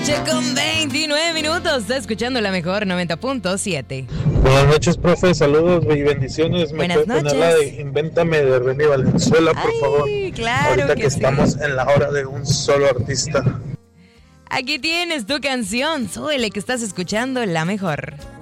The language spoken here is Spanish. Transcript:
8:29. Está escuchando la mejor 90.7. Buenas noches, profe. Saludos y bendiciones. Buenas noches. Poner la de Invéntame de René Valenzuela, por favor. Claro. Ahorita que sí. estamos en la hora de un solo artista. Aquí tienes tu canción. Súbele que estás escuchando la mejor.